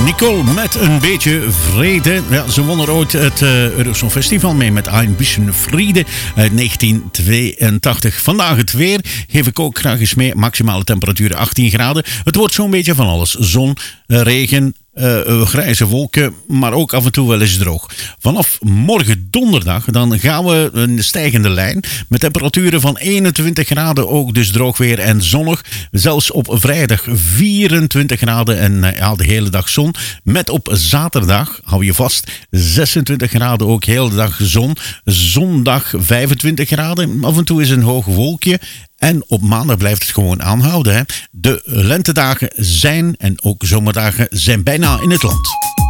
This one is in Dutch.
Nicole met een beetje vrede. Ja, ze won er ooit het Eurosong Festival mee met Ein bisschen Friede uit 1982. Vandaag het weer geef ik ook graag eens mee. Maximale temperatuur 18 graden. Het wordt zo'n beetje van alles. Zon, regen, grijze wolken, maar ook af en toe wel eens droog. Vanaf morgen donderdag dan gaan we een stijgende lijn met temperaturen van 21 graden, ook dus droog weer en zonnig. Zelfs op vrijdag 24 graden en de hele dag zon. Met op zaterdag, hou je vast, 26 graden, ook heel de dag zon. Zondag 25 graden, af en toe is een hoog wolkje. En op maandag blijft het gewoon aanhouden. Hè. De lentedagen zijn en ook zomerdagen zijn bijna in het land.